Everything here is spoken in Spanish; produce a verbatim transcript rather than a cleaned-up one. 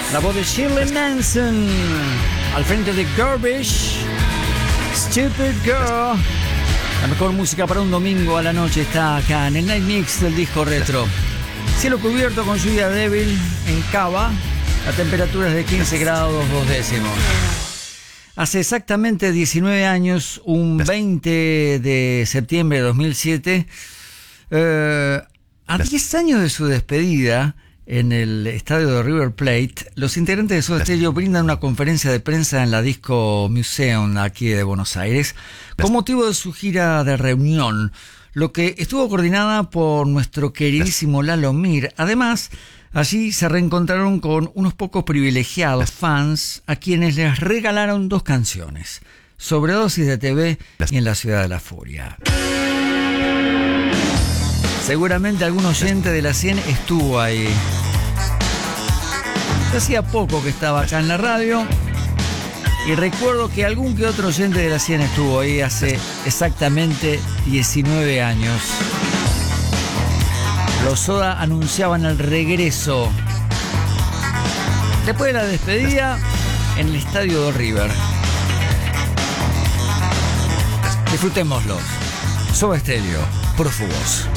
La voz de Shirley Manson al frente de Garbage, Stupid Girl. La mejor música para un domingo a la noche está acá en el Night Mix del disco retro. Cielo cubierto con lluvia débil en Cava. La temperatura es de quince grados dos décimos. Hace exactamente diecinueve años, un veinte de septiembre de dos mil siete, eh, a diez años de su despedida en el estadio de River Plate, los integrantes de Soda Stereo brindan una conferencia de prensa en la Disco Museum aquí de Buenos Aires con motivo de su gira de reunión, lo que estuvo coordinada por nuestro queridísimo Lalo Mir. Además, allí se reencontraron con unos pocos privilegiados fans a quienes les regalaron dos canciones, Sobredosis de T V y En la Ciudad de la Furia. Seguramente algún oyente de la cien estuvo ahí. Yo hacía poco que estaba acá en la radio y recuerdo que algún que otro oyente de la cien estuvo ahí hace exactamente diecinueve años. Los Soda anunciaban el regreso después de la despedida en el estadio de River. Disfrutémoslos. Soda Stereo, prófugos.